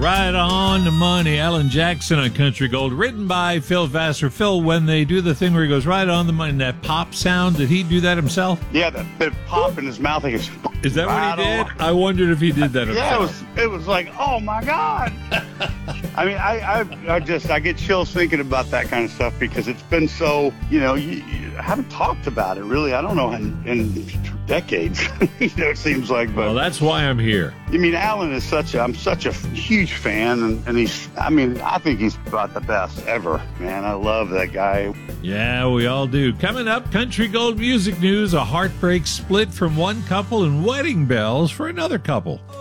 Right on the money. Alan Jackson on Country Gold, written by Phil Vassar. Phil, when they do the thing where he goes right on the money, that pop sound, did he do that himself? Yeah, that bit pop in his mouth. Is that what he did? I wondered if he did that himself. Yeah, it was like, oh my God. I mean, I get chills thinking about that kind of stuff because it's been so, I haven't talked about it really. I don't know, in decades, it seems like. But well, that's why I'm here. I mean, Alan is I'm such a huge fan, and I think he's about the best ever, man. I love that guy. Yeah, we all do. Coming up, Country Gold music news, a heartbreak split from one couple and wedding bells for another couple.